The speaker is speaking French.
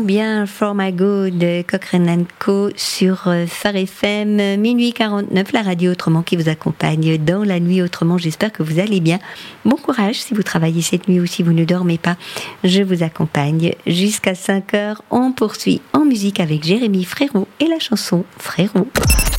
bien For My Good de Cochrane & Co sur Phare FM, minuit 49, la radio autrement qui vous accompagne dans la nuit autrement. J'espère que vous allez bien. Bon courage si vous travaillez cette nuit ou si vous ne dormez pas. Je vous accompagne jusqu'à 5h. On poursuit en musique avec Jérémy Frérot et la chanson Frérot.